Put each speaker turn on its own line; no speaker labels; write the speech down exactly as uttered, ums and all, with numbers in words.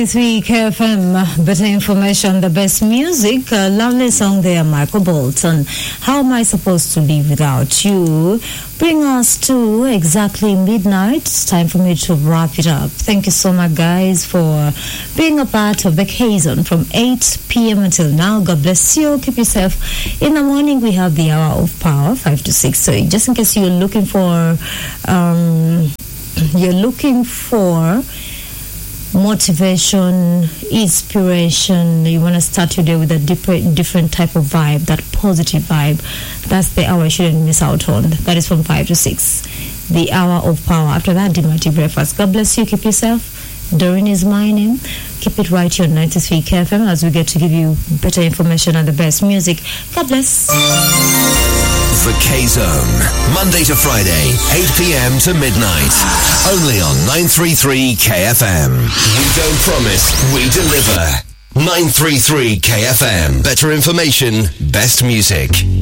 three K F M, better information, the best music. A lovely song there, Michael Bolton. How am I supposed to live without you? Bring us to exactly midnight. It's time for me to wrap it up. Thank you so much, guys, for being a part of the K-Zone from eight p.m. until now. God bless you. Keep yourself. In the morning, we have the Hour of Power, five to six. So just in case you're looking for, um, you're looking for motivation, inspiration, you want to start your day with a different, different type of vibe, that positive vibe, that's the hour you shouldn't miss out on. That is from five to six, the Hour of Power. After that, Dimati Breakfast. God bless you. Keep yourself. Doreen is my name. Keep it right here on ninety-three K F M as we get to give you better information and the best music. God bless.
The K-Zone, Monday to Friday, eight p.m. to midnight. Only on nine thirty-three K F M. We don't promise, we deliver. nine thirty-three K F M. Better information, best music.